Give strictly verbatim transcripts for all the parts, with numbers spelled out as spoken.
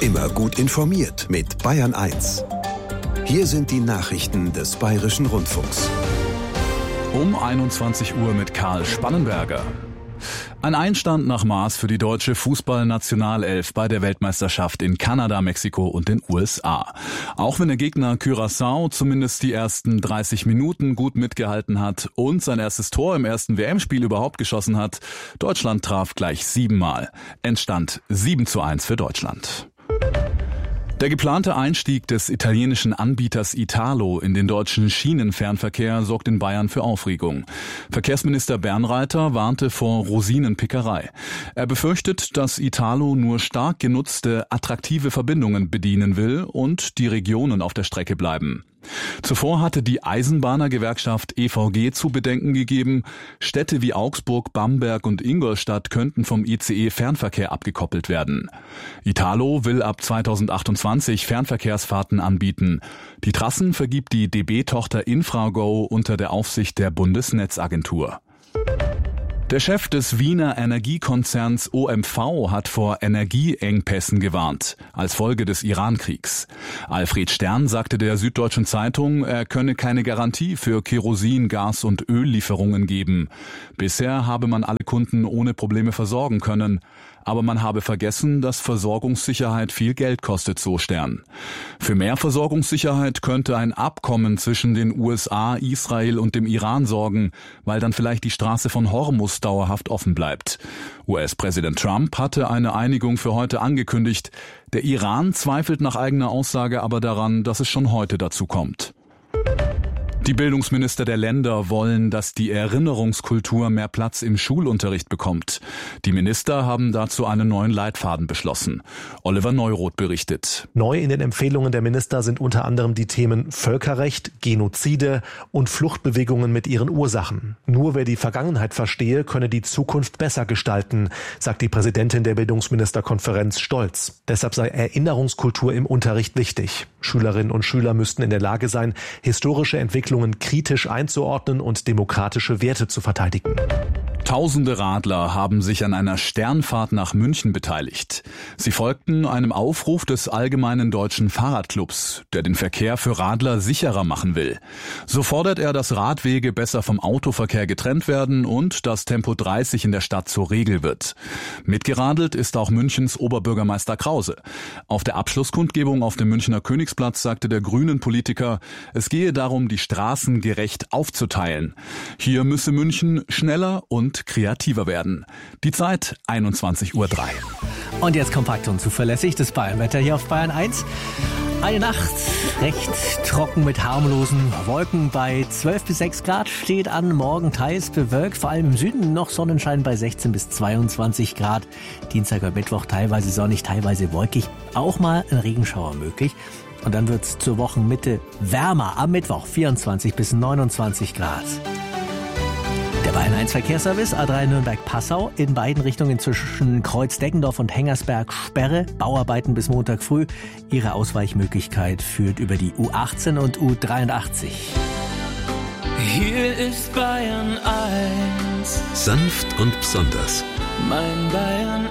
Immer gut informiert mit Bayern eins. Hier sind die Nachrichten des Bayerischen Rundfunks. Um einundzwanzig Uhr mit Karl Spannenberger. Ein Einstand nach Maß für die deutsche Fußballnationalelf bei der Weltmeisterschaft in Kanada, Mexiko und den U S A. Auch wenn der Gegner Curaçao zumindest die ersten dreißig Minuten gut mitgehalten hat und sein erstes Tor im ersten W M-Spiel überhaupt geschossen hat, Deutschland traf gleich siebenmal. Endstand sieben zu eins für Deutschland. Der geplante Einstieg des italienischen Anbieters Italo in den deutschen Schienenfernverkehr sorgt in Bayern für Aufregung. Verkehrsminister Bernreiter warnte vor Rosinenpickerei. Er befürchtet, dass Italo nur stark genutzte, attraktive Verbindungen bedienen will und die Regionen auf der Strecke bleiben. Zuvor hatte die Eisenbahnergewerkschaft E V G zu bedenken gegeben, Städte wie Augsburg, Bamberg und Ingolstadt könnten vom I C E-Fernverkehr abgekoppelt werden. Italo will ab zweitausendachtundzwanzig Fernverkehrsfahrten anbieten. Die Trassen vergibt die D B-Tochter Infrago unter der Aufsicht der Bundesnetzagentur. Der Chef des Wiener Energiekonzerns O M V hat vor Energieengpässen gewarnt, als Folge des Iran-Kriegs. Alfred Stern sagte der Süddeutschen Zeitung, er könne keine Garantie für Kerosin, Gas und Öllieferungen geben. Bisher habe man alle Kunden ohne Probleme versorgen können. Aber man habe vergessen, dass Versorgungssicherheit viel Geld kostet, so Stern. Für mehr Versorgungssicherheit könnte ein Abkommen zwischen den U S A, Israel und dem Iran sorgen, weil dann vielleicht die Straße von Hormuz dauerhaft offen bleibt. U S-Präsident Trump hatte eine Einigung für heute angekündigt. Der Iran zweifelt nach eigener Aussage aber daran, dass es schon heute dazu kommt. Die Bildungsminister der Länder wollen, dass die Erinnerungskultur mehr Platz im Schulunterricht bekommt. Die Minister haben dazu einen neuen Leitfaden beschlossen. Oliver Neuroth berichtet. Neu in den Empfehlungen der Minister sind unter anderem die Themen Völkerrecht, Genozide und Fluchtbewegungen mit ihren Ursachen. Nur wer die Vergangenheit verstehe, könne die Zukunft besser gestalten, sagt die Präsidentin der Bildungsministerkonferenz stolz. Deshalb sei Erinnerungskultur im Unterricht wichtig. Schülerinnen und Schüler müssten in der Lage sein, historische Entwicklungen kritisch einzuordnen und demokratische Werte zu verteidigen. Tausende Radler haben sich an einer Sternfahrt nach München beteiligt. Sie folgten einem Aufruf des Allgemeinen Deutschen Fahrradclubs, der den Verkehr für Radler sicherer machen will. So fordert er, dass Radwege besser vom Autoverkehr getrennt werden und dass Tempo dreißig in der Stadt zur Regel wird. Mitgeradelt ist auch Münchens Oberbürgermeister Krause. Auf der Abschlusskundgebung auf dem Münchner Königsplatz sagte der Grünen-Politiker, es gehe darum, die Straßen gerecht aufzuteilen. Hier müsse München schneller und kreativer werden. Die Zeit einundzwanzig Uhr drei. Und jetzt kompakt und zuverlässig das Bayernwetter hier auf Bayern eins. Eine Nacht recht trocken mit harmlosen Wolken bei zwölf bis sechs Grad steht an. Morgen teils bewölkt, vor allem im Süden noch Sonnenschein bei sechzehn bis zweiundzwanzig Grad. Dienstag und Mittwoch teilweise sonnig, teilweise wolkig. Auch mal ein Regenschauer möglich. Und dann wird's zur Wochenmitte wärmer. Am Mittwoch vierundzwanzig bis neunundzwanzig Grad. Der Bayern eins Verkehrsservice A drei Nürnberg-Passau in beiden Richtungen zwischen Kreuz-Deggendorf und Hengersberg Sperre. Bauarbeiten bis Montag früh. Ihre Ausweichmöglichkeit führt über die U achtzehn und U dreiundachtzig. Hier ist Bayern eins. Sanft und besonders. Mein Bayern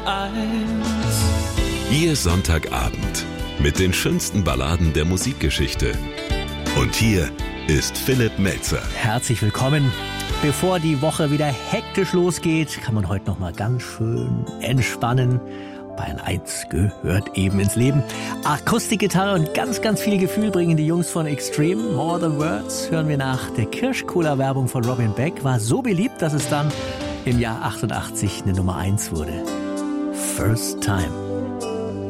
eins. Ihr Sonntagabend mit den schönsten Balladen der Musikgeschichte. Und hier ist Philipp Melzer. Herzlich willkommen. Bevor die Woche wieder hektisch losgeht, kann man heute noch mal ganz schön entspannen. Bayern eins gehört eben ins Leben. Akustikgitarre und ganz, ganz viel Gefühl bringen die Jungs von Extreme. More Than Words hören wir nach der Kirschcola-Werbung von Robin Beck. War so beliebt, dass es dann im Jahr achtundachtzig eine Nummer eins wurde. First Time.